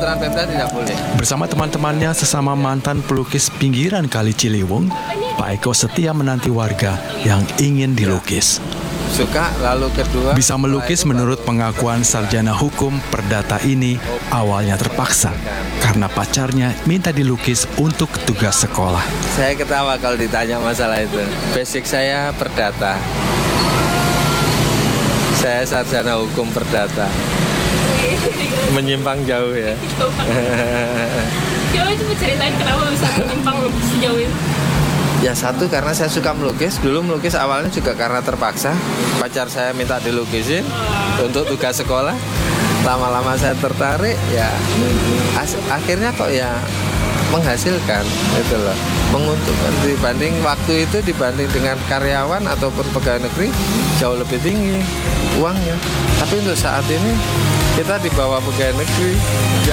peraturan Pemda tidak boleh. Bersama teman-temannya sesama mantan pelukis pinggiran Kali Ciliwung, Pak Eko setia menanti warga yang ingin dilukis. Suka, lalu kedua Bisa melukis menurut pengakuan sarjana hukum perdata ini awalnya terpaksa karena pacarnya minta dilukis untuk tugas sekolah. saya ketawa kalau ditanya masalah itu. Basic saya perdata. Saya sarjana hukum perdata. Menyimpang jauh ya. Coba ceritain kenapa bisa menyimpang sejauh itu. Ya satu, karena saya suka melukis. Dulu melukis awalnya juga karena terpaksa. Pacar saya minta dilukisin untuk tugas sekolah. Lama-lama saya tertarik, ya akhirnya kok ya menghasilkan, itu loh, menguntungkan. Dibanding waktu itu, dibanding dengan karyawan ataupun pegawai negeri, jauh lebih tinggi uangnya. Tapi untuk saat ini kita di bawah pegawai negeri.